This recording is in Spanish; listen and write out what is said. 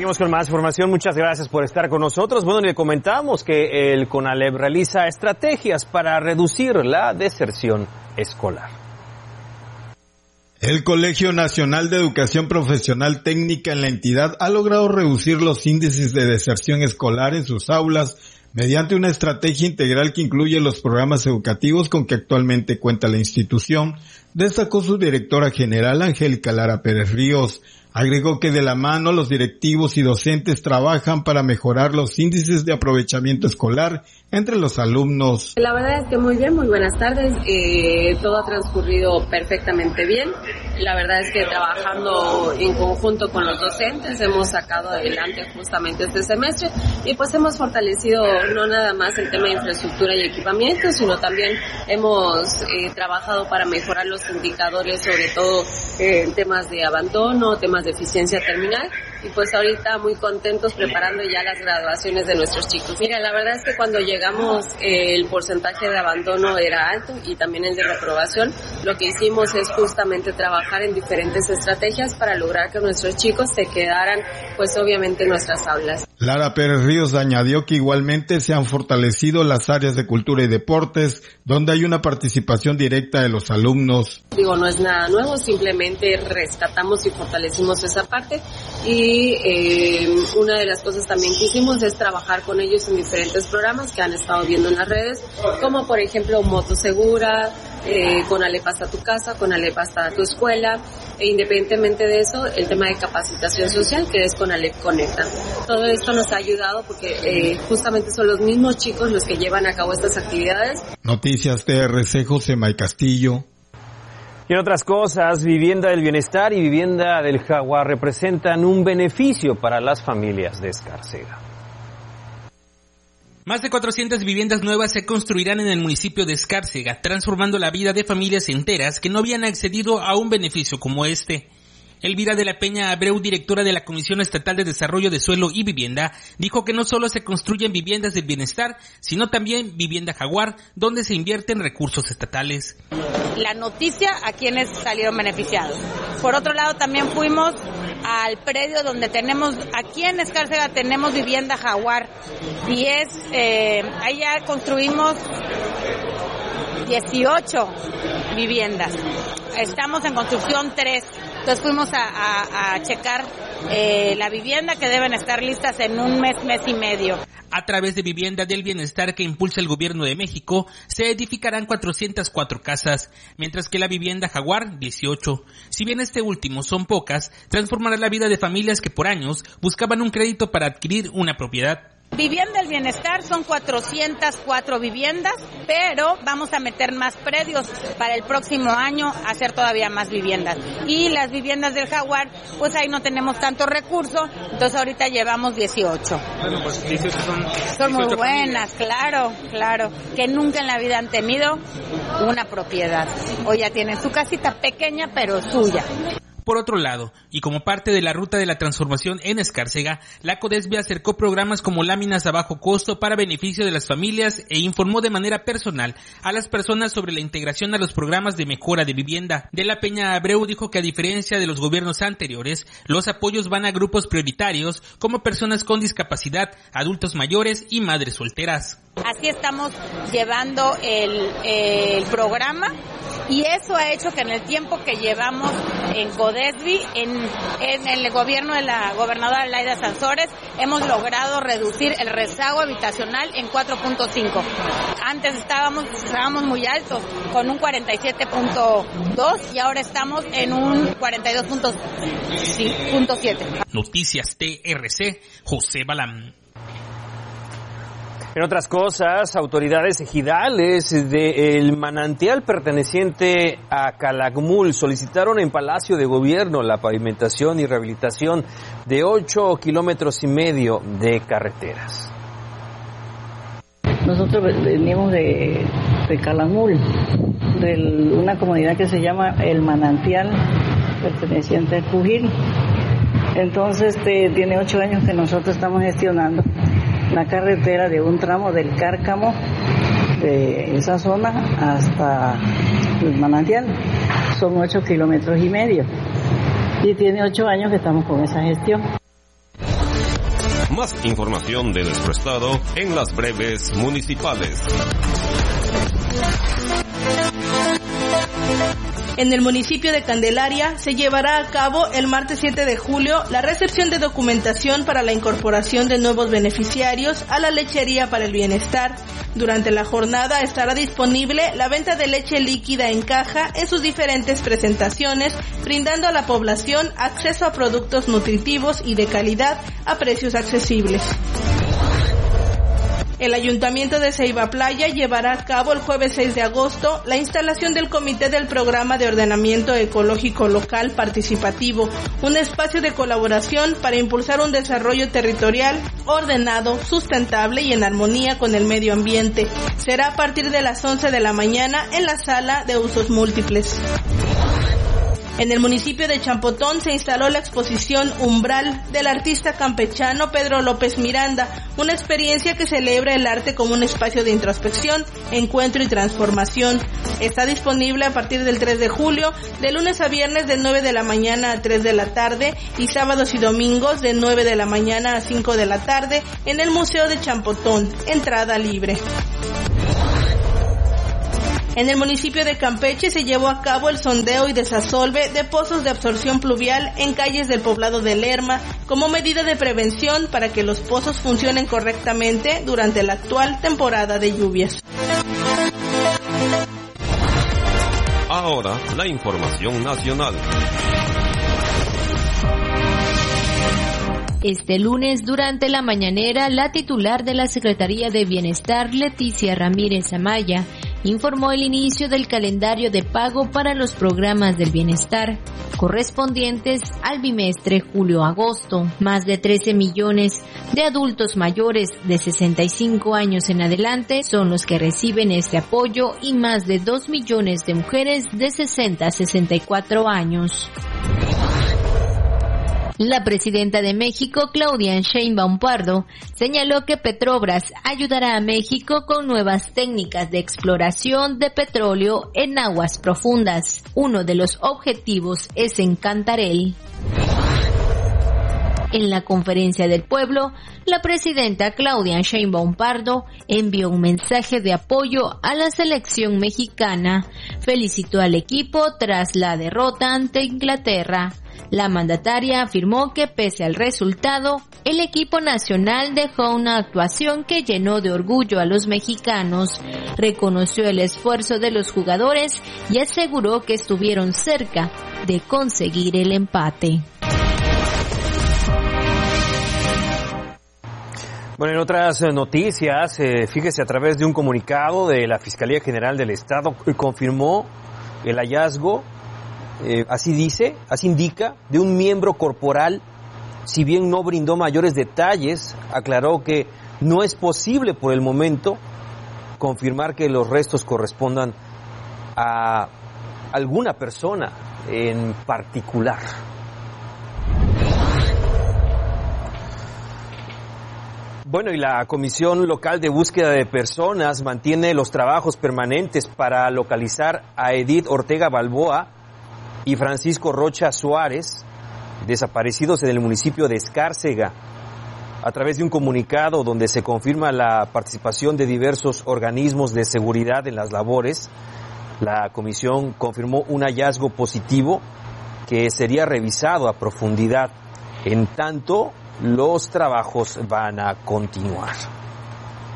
Seguimos con más información. Muchas gracias por estar con nosotros. Bueno, le comentamos que el CONALEP realiza estrategias para reducir la deserción escolar. El Colegio Nacional de Educación Profesional Técnica en la entidad ha logrado reducir los índices de deserción escolar en sus aulas mediante una estrategia integral que incluye los programas educativos con que actualmente cuenta la institución, destacó su directora general Angélica Lara Pérez Ríos. Agregó que de la mano los directivos y docentes trabajan para mejorar los índices de aprovechamiento escolar entre los alumnos. La verdad es que muy bien, muy buenas tardes. Todo ha transcurrido perfectamente bien. La verdad es que trabajando en conjunto con los docentes hemos sacado adelante justamente este semestre y pues hemos fortalecido no nada más el tema de infraestructura y equipamiento, sino también hemos trabajado para mejorar los indicadores, sobre todo en temas de abandono, temas de eficiencia terminal, y pues ahorita muy contentos preparando ya las graduaciones de nuestros chicos. Mira, la verdad es que cuando llegamos el porcentaje de abandono era alto y también el de reprobación. Lo que hicimos es justamente trabajar en diferentes estrategias para lograr que nuestros chicos se quedaran pues obviamente en nuestras aulas. Lara Pérez Ríos añadió que igualmente se han fortalecido las áreas de cultura y deportes, donde hay una participación directa de los alumnos. No es nada nuevo, simplemente rescatamos y fortalecimos esa parte y una de las cosas también que hicimos es trabajar con ellos en diferentes programas que han estado viendo en las redes, como por ejemplo Moto Segura, CONALEP hasta tu casa, CONALEP hasta tu escuela, e independientemente de eso, el tema de capacitación social que es CONALEP Conecta. Todo esto nos ha ayudado porque justamente son los mismos chicos los que llevan a cabo estas actividades. Noticias TRC, José May Castillo. Y en otras cosas, Vivienda del Bienestar y Vivienda del Jaguar representan un beneficio para las familias de Escárcega. Más de 400 viviendas nuevas se construirán en el municipio de Escárcega, transformando la vida de familias enteras que no habían accedido a un beneficio como este. Elvira de la Peña Abreu, directora de la Comisión Estatal de Desarrollo de Suelo y Vivienda, dijo que no solo se construyen viviendas del bienestar, sino también Vivienda Jaguar, donde se invierten recursos estatales. La noticia a quienes salieron beneficiados. Por otro lado, también fuimos al predio donde tenemos, aquí en Escárcega tenemos Vivienda Jaguar, y ahí ya construimos 18 viviendas. Estamos en construcción 3. Entonces fuimos a checar la vivienda, que deben estar listas en un mes y medio. A través de Vivienda del Bienestar que impulsa el gobierno de México, se edificarán 404 casas, mientras que la Vivienda Jaguar, 18. Si bien este último son pocas, transformará la vida de familias que por años buscaban un crédito para adquirir una propiedad. Vivienda del Bienestar son 404 viviendas, pero vamos a meter más predios para el próximo año, hacer todavía más viviendas. Y las viviendas del Jaguar, pues ahí no tenemos tanto recurso, entonces ahorita llevamos 18. Bueno, pues 18 son muy buenas, claro, que nunca en la vida han tenido una propiedad. Hoy ya tienen su casita pequeña, pero suya. Por otro lado, y como parte de la ruta de la transformación en Escárcega, la CODESBI acercó programas como láminas a bajo costo para beneficio de las familias e informó de manera personal a las personas sobre la integración a los programas de mejora de vivienda. De la Peña Abreu dijo que a diferencia de los gobiernos anteriores, los apoyos van a grupos prioritarios como personas con discapacidad, adultos mayores y madres solteras. Así estamos llevando el programa, y eso ha hecho que en el tiempo que llevamos en CODESBI, en el gobierno de la gobernadora Laida Sansores, hemos logrado reducir el rezago habitacional en 4.5. Antes estábamos muy altos, con un 47.2, y ahora estamos en un 42.7. Noticias TRC, José Balam. En otras cosas, autoridades ejidales del manantial perteneciente a Calakmul solicitaron en Palacio de Gobierno la pavimentación y rehabilitación de 8,5 kilómetros de carreteras. Nosotros venimos de Calakmul, de una comunidad que se llama El Manantial, perteneciente a Cujil. Entonces tiene 8 años que nosotros estamos gestionando la carretera de un tramo del Cárcamo, de esa zona hasta el Manantial. Son 8,5 kilómetros y tiene 8 años que estamos con esa gestión. Más información de nuestro estado en las breves municipales. En el municipio de Candelaria se llevará a cabo el martes 7 de julio la recepción de documentación para la incorporación de nuevos beneficiarios a la lechería para el bienestar. Durante la jornada estará disponible la venta de leche líquida en caja en sus diferentes presentaciones, brindando a la población acceso a productos nutritivos y de calidad a precios accesibles. El Ayuntamiento de Ceiba Playa llevará a cabo el jueves 6 de agosto la instalación del Comité del Programa de Ordenamiento Ecológico Local Participativo, un espacio de colaboración para impulsar un desarrollo territorial ordenado, sustentable y en armonía con el medio ambiente. Será a partir de las 11 de la mañana en la sala de usos múltiples. En el municipio de Champotón se instaló la exposición Umbral del artista campechano Pedro López Miranda, una experiencia que celebra el arte como un espacio de introspección, encuentro y transformación. Está disponible a partir del 3 de julio, de lunes a viernes de 9 de la mañana a 3 de la tarde y sábados y domingos de 9 de la mañana a 5 de la tarde en el Museo de Champotón, entrada libre. En el municipio de Campeche se llevó a cabo el sondeo y desasolve de pozos de absorción pluvial en calles del poblado de Lerma como medida de prevención para que los pozos funcionen correctamente durante la actual temporada de lluvias. Ahora, la información nacional. Este lunes, durante la mañanera, la titular de la Secretaría de Bienestar, Leticia Ramírez Amaya, informó el inicio del calendario de pago para los programas del bienestar, correspondientes al bimestre julio-agosto. Más de 13 millones de adultos mayores de 65 años en adelante son los que reciben este apoyo y más de 2 millones de mujeres de 60 a 64 años. La presidenta de México, Claudia Sheinbaum Pardo, señaló que Petrobras ayudará a México con nuevas técnicas de exploración de petróleo en aguas profundas. Uno de los objetivos es en Cantarell. En la conferencia del pueblo, la presidenta Claudia Sheinbaum Pardo envió un mensaje de apoyo a la selección mexicana. Felicitó al equipo tras la derrota ante Inglaterra. La mandataria afirmó que pese al resultado, el equipo nacional dejó una actuación que llenó de orgullo a los mexicanos. Reconoció el esfuerzo de los jugadores y aseguró que estuvieron cerca de conseguir el empate. Bueno, en otras noticias, fíjese, a través de un comunicado de la Fiscalía General del Estado, confirmó el hallazgo, así indica, de un miembro corporal. Si bien no brindó mayores detalles, aclaró que no es posible por el momento confirmar que los restos correspondan a alguna persona en particular. Bueno, y la Comisión Local de Búsqueda de Personas mantiene los trabajos permanentes para localizar a Edith Ortega Balboa y Francisco Rocha Suárez, desaparecidos en el municipio de Escárcega. A través de un comunicado donde se confirma la participación de diversos organismos de seguridad en las labores, la comisión confirmó un hallazgo positivo que sería revisado a profundidad. En tanto, los trabajos van a continuar.